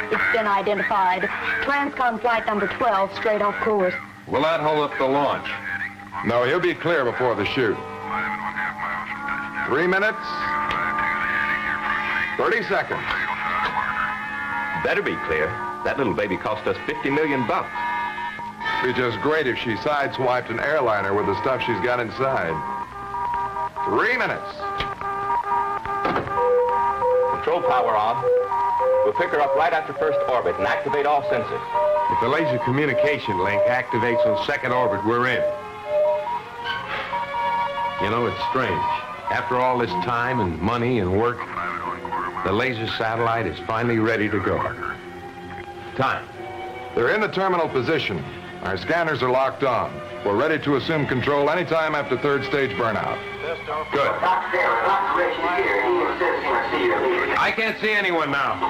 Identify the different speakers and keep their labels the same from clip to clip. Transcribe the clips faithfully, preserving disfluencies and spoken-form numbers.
Speaker 1: It's been identified. Transcom flight number twelve, straight off course.
Speaker 2: Will that hold up the launch?
Speaker 3: No, he'll be clear before the shoot. Three minutes. thirty seconds.
Speaker 2: Better be clear. That little baby cost us fifty million bucks.
Speaker 3: It'd be just great if she sideswiped an airliner with the stuff she's got inside. Three minutes.
Speaker 2: Control power on. We'll pick her up right after first orbit and activate all sensors.
Speaker 4: If the laser communication link activates on second orbit, we're in. You know, it's strange. After all this time and money and work, the laser satellite is finally ready to go. Time.
Speaker 3: They're in the terminal position. Our scanners are locked on. We're ready to assume control anytime after third stage burnout.
Speaker 4: Good. I can't see anyone now.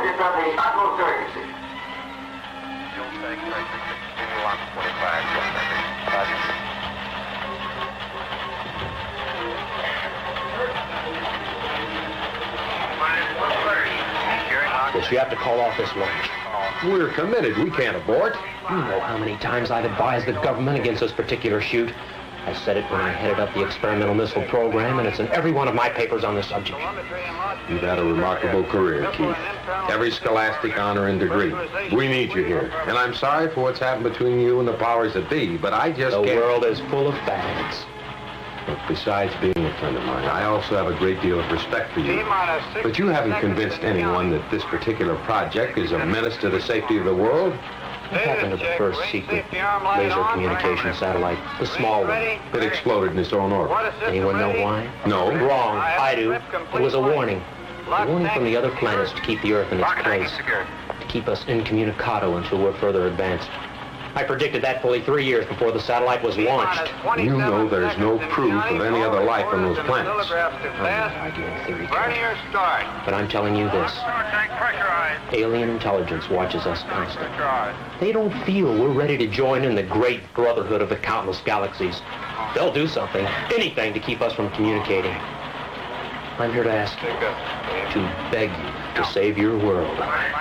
Speaker 5: Guess you have to call off this launch.
Speaker 4: We're committed. We can't abort.
Speaker 5: You know how many times I've advised the government against this particular shoot. I said it when I headed up the experimental missile program, and it's in every one of my papers on the subject.
Speaker 4: You've had a remarkable career, Keith. Every scholastic honor and degree. We need you here. And I'm sorry for what's happened between you and the powers that be, but I just
Speaker 5: the
Speaker 4: can't...
Speaker 5: The world is full of fads.
Speaker 4: Look, besides being a friend of mine, I also have a great deal of respect for you. But you haven't convinced anyone that this particular project is a menace to the safety of the world.
Speaker 5: What happened to the first secret laser communication satellite? The small one.
Speaker 4: It exploded in its own orbit.
Speaker 5: Anyone know why?
Speaker 4: No.
Speaker 5: Wrong. I do. It was a warning. A warning from the other planets to keep the Earth in its place. To keep us incommunicado until we're further advanced. I predicted that fully three years before the satellite was launched.
Speaker 4: You know there's no proof of any other life on those planets.
Speaker 5: I'm not arguing theory, but I'm telling you this. Alien intelligence watches us constantly. They don't feel we're ready to join in the great brotherhood of the countless galaxies. They'll do something, anything to keep us from communicating. I'm here to ask you, to beg you to save your world.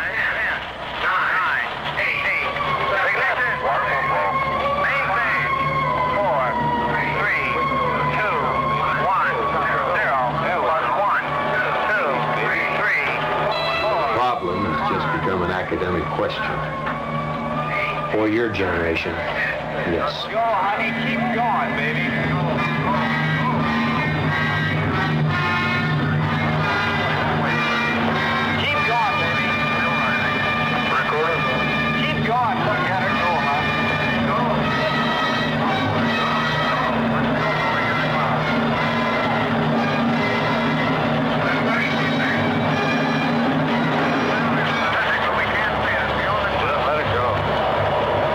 Speaker 4: Academic question.
Speaker 5: For your generation, yes.
Speaker 6: Go, honey, keep going, baby.